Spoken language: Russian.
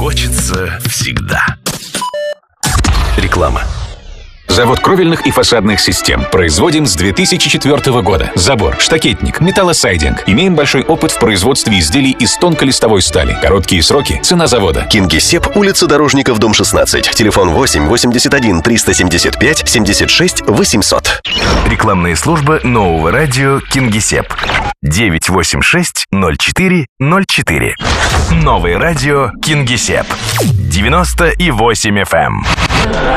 хочется всегда. Реклама. Завод кровельных и фасадных систем. Производим с 2004 года. Забор, штакетник, металлосайдинг. Имеем большой опыт в производстве изделий из тонколистовой стали. Короткие сроки. Цена завода. Кингисепп, улица Дорожников, дом 16. Телефон 8 81 375 76 800. Рекламные службы нового радио Кингисепп. 986-04-04. Новое радио Кингисепп. 98 FM.